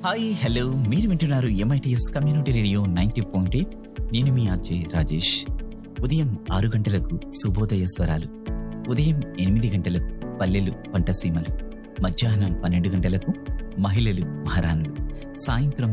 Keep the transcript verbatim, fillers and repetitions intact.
Hi hello మీరు వింటున్నారు MITS community radio ninety point eight. నేను మీ అజయ్ రాజేష్. ఉదయం ఆరు గంటలకు శుభోదయ స్వరాలు, ఉదయం ఎనిమిది గంటలకు పల్లెలు పంటసీమలు, మధ్యాహ్నం పన్నెండు గంటలకు మహిళలు మహారాణులు, సాయంత్రం